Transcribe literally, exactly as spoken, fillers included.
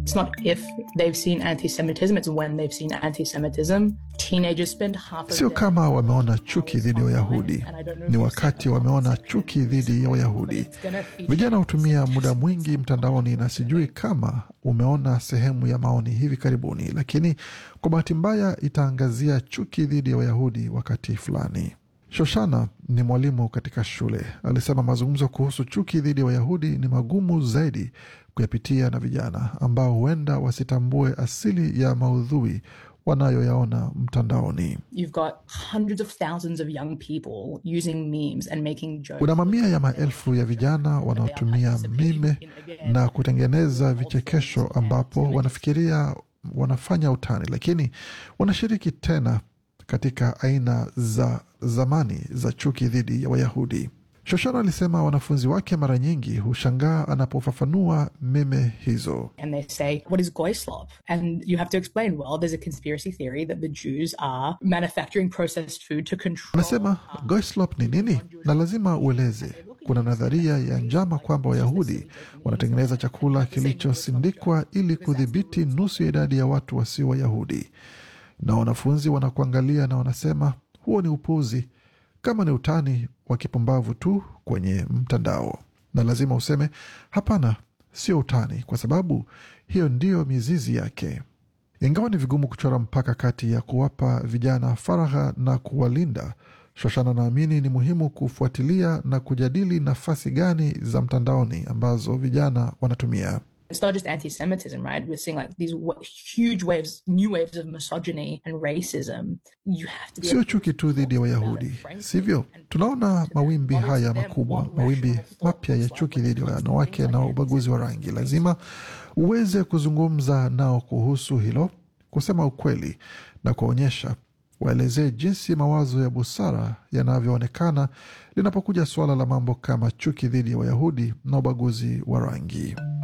It's not if they've seen anti-Semitism, it's when they've seen anti-Semitism. Teenagers spend half of Sio kama wameona chuki dhidi ya Wayahudi, ni wakati wameona chuki dhidi ya Wayahudi. Vijana hutumia muda mwingi mtandaoni, na sijui kama umeona sehemu ya maoni hivi karibuni, lakini kwa bahati mbaya itaangazia chuki dhidi ya Wayahudi wakati fulani. Shoshana ni mwalimu katika shule. Alisema mazungumzo kuhusu chuki dhidi ya Wayahudi ni magumu zaidi kuyapitia na vijana ambao huenda wasitambue asili ya maudhui wanayoyaona mtandaoni. You've got hundreds of thousands of young people using memes and making jokes. Kuna mamia ya maelfu ya vijana wanaotumia mime na kutengeneza vichekesho ambapo wanafikiria wanafanya utani, lakini wanashiriki tena katika aina za zamani za chuki dhidi ya Wayahudi. Shoshana alisema wanafunzi wake mara nyingi hushangaa anapofafanua meme hizo. And they say, what is Goyslop? And you have to explain, well, there's a conspiracy theory that the Jews are manufacturing processed food to control... Anasema, Goyslop ni nini? Na lazima ueleze. Kuna nadharia ya njama kwamba Wayahudi wanatengeneza chakula kilichosindikwa ili kudhibiti nusu ya idadi ya watu wasio Wayahudi. Na wanafunzi wanakuangalia na wanasema, huo ni upuzi, kama ni utani wa kipumbavu tu kwenye mtandao. Na lazima useme, hapana, sio utani, kwa sababu hiyo ndiyo mizizi yake. Ingawa ni vigumu kuchora mpaka kati ya kuwapa vijana faragha na kuwalinda, Shoshana naamini ni muhimu kufuatilia na kujadili nafasi gani za mtandaoni ambazo vijana wanatumia. It's not just anti-Semitism, right? We're seeing like these huge waves, new waves of misogyny and racism. You have to be... Sio chuki tu dhidi ya Wayahudi, sivyo? Tunaona mawimbi haya makubwa, mawimbi mapya ya chuki dhidi ya wanawake na ubaguzi wa rangi. Lazima uweze kuzungumza nao kuhusu hilo, kusema ukweli na kuonyesha, waelezee jinsi mawazo ya busara yanavyoonekana linapokuja suala la mambo kama chuki dhidi ya Wayahudi na ubaguzi wa rangi.